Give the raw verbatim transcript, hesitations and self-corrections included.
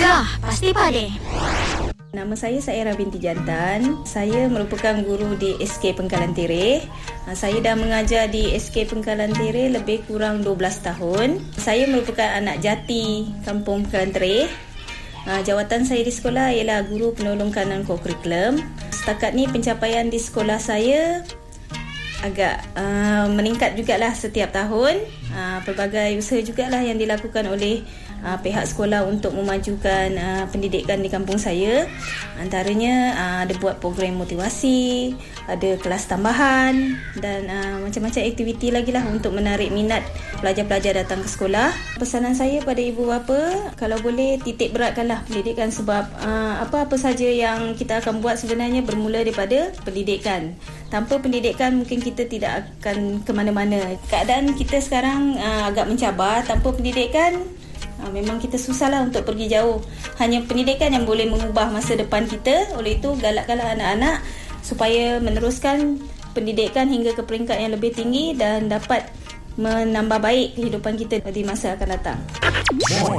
Mudah Pasti Pandai. Nama saya Saira binti Jantan. Saya merupakan guru di S K Pengkalan Tereh. Saya dah mengajar di S K Pengkalan Tereh lebih kurang dua belas tahun. Saya merupakan anak jati Kampung Pengkalan Tereh. Jawatan saya di sekolah ialah guru penolong kanan kokurikulum. Setakat ni pencapaian di sekolah saya agak uh, meningkat jugalah setiap tahun. Uh, pelbagai usaha jugalah yang dilakukan oleh uh, pihak sekolah untuk memajukan uh, pendidikan di kampung saya. Antaranya uh, ada buat program motivasi, ada kelas tambahan dan uh, macam-macam aktiviti lagi lah untuk menarik minat pelajar-pelajar datang ke sekolah. Pesanan saya pada ibu bapa, kalau boleh titik beratkanlah pendidikan sebab uh, apa-apa saja yang kita akan buat sebenarnya bermula daripada pendidikan. Tanpa pendidikan mungkin kita tidak akan ke mana-mana. Keadaan kita sekarang uh, agak mencabar. Tanpa pendidikan uh, memang kita susahlah untuk pergi jauh. Hanya pendidikan yang boleh mengubah masa depan kita. Oleh itu galakkanlah anak-anak supaya meneruskan pendidikan hingga ke peringkat yang lebih tinggi dan dapat menambah baik kehidupan kita di masa akan datang.